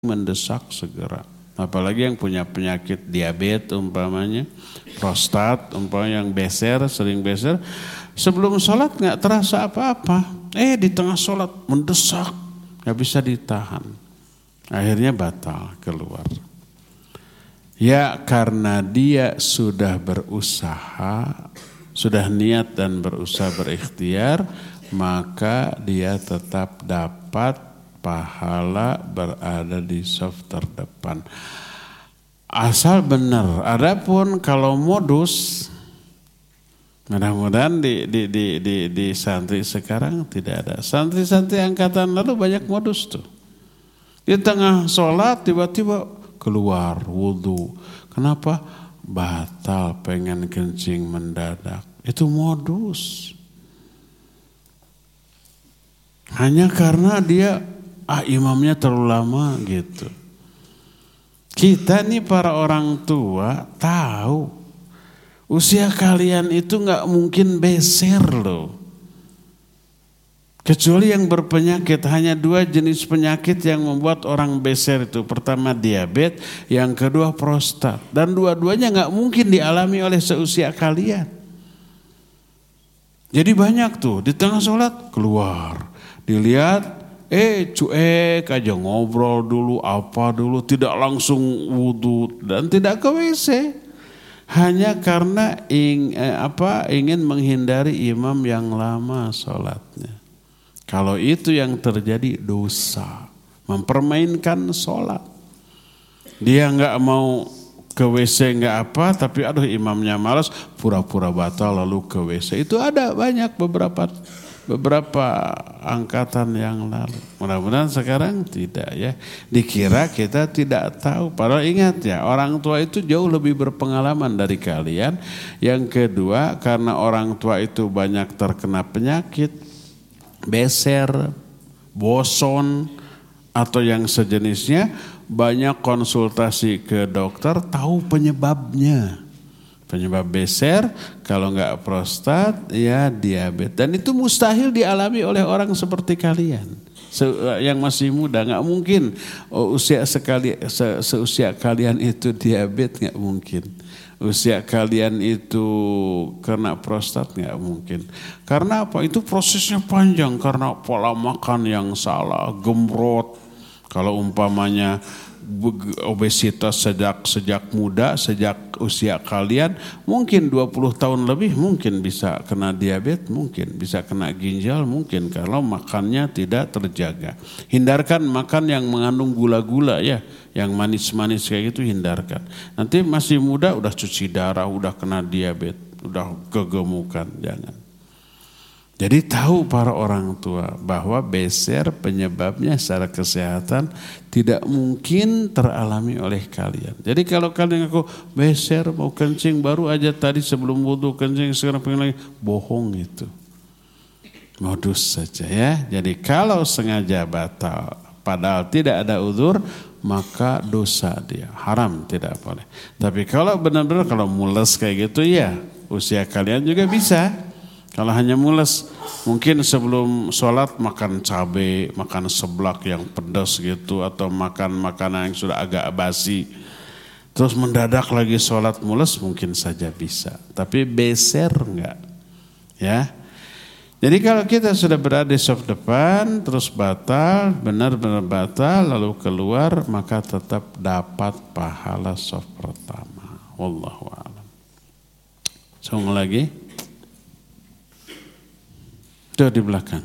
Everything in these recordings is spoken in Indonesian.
mendesak segera. Apalagi yang punya penyakit diabetes umpamanya, prostat umpamanya yang beser, sering beser, sebelum sholat nggak terasa apa-apa, di tengah sholat mendesak, nggak bisa ditahan, akhirnya batal keluar. Ya karena dia sudah berusaha, sudah niat dan berusaha berikhtiar, maka dia tetap dapat pahala berada di saf terdepan. Asal benar. Adapun kalau modus, mudah-mudahan di santri sekarang tidak ada. Santri-santri angkatan lalu banyak modus tuh. Di tengah sholat tiba-tiba keluar wudhu. Kenapa? Batal, pengen kencing mendadak. Itu modus. Hanya karena dia imamnya terlalu lama gitu. Kita nih para orang tua tahu usia kalian itu gak mungkin beser loh. Kecuali yang berpenyakit, hanya 2 jenis penyakit yang membuat orang beser itu. Pertama diabetes, yang kedua prostat. Dan dua-duanya gak mungkin dialami oleh seusia kalian. Jadi banyak tuh, di tengah sholat keluar. Dilihat, cuek aja, ngobrol dulu, apa dulu, tidak langsung wudhu dan tidak ke WC. Hanya karena ingin menghindari imam yang lama sholatnya. Kalau itu yang terjadi dosa, mempermainkan sholat. Dia nggak mau ke WC nggak apa, tapi imamnya malas, pura-pura batal lalu ke WC. Itu ada banyak beberapa angkatan yang lalu. Mudah-mudahan sekarang tidak ya. Dikira kita tidak tahu. Padahal ingat ya, orang tua itu jauh lebih berpengalaman dari kalian. Yang kedua, karena orang tua itu banyak terkena penyakit, beser, boson, atau yang sejenisnya, banyak konsultasi ke dokter, tahu penyebabnya. Penyebab beser, kalau enggak prostat, ya diabetes. Dan itu mustahil dialami oleh orang seperti kalian. Yang masih muda, enggak mungkin seusia kalian itu diabetes, enggak mungkin. Usia kalian itu kena prostat enggak mungkin. Karena apa? Itu prosesnya panjang, karena pola makan yang salah, gemrot. Kalau umpamanya obesitas sejak muda, sejak usia kalian, mungkin 20 tahun lebih mungkin bisa kena diabetes, mungkin bisa kena ginjal, mungkin kalau makannya tidak terjaga. Hindarkan makan yang mengandung gula-gula ya, yang manis-manis kayak gitu hindarkan. Nanti masih muda udah cuci darah, udah kena diabetes, udah kegemukan, jangan. Jadi tahu para orang tua bahwa beser penyebabnya secara kesehatan tidak mungkin teralami oleh kalian. Jadi kalau kalian ngaku beser mau kencing baru aja tadi sebelum wudhu kencing sekarang pengen lagi, bohong itu. Modus saja ya. Jadi kalau sengaja batal padahal tidak ada uzur, maka dosa dia, haram, tidak boleh. Tapi kalau benar-benar kalau mules kayak gitu ya, usia kalian juga bisa. Kalau hanya mules, mungkin sebelum sholat makan cabai, makan seblak yang pedas gitu, atau makan makanan yang sudah agak basi. Terus mendadak lagi sholat mules mungkin saja bisa, tapi beser enggak. Ya. Jadi kalau kita sudah berada di saf depan, terus batal, benar-benar batal, lalu keluar, maka tetap dapat pahala saf pertama. Wallahu a'lam. Song lagi. Itu di belakang.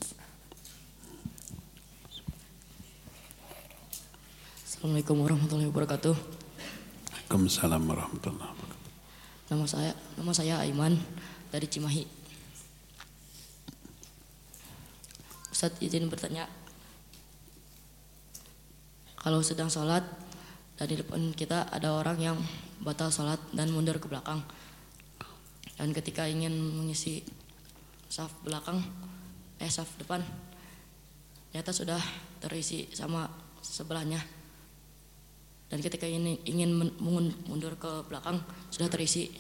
Assalamualaikum warahmatullahi wabarakatuh. Waalaikumsalam warahmatullahi wabarakatuh. Nama saya Aiman dari Cimahi. Ustaz izin bertanya, kalau sedang sholat dan di depan kita ada orang yang batal sholat dan mundur ke belakang, dan ketika ingin mengisi saf depan ternyata sudah terisi sama sebelahnya, dan ketika ingin mundur ke belakang sudah terisi.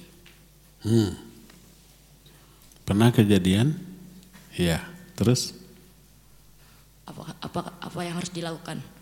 Pernah kejadian? Ya, terus? Apa yang harus dilakukan?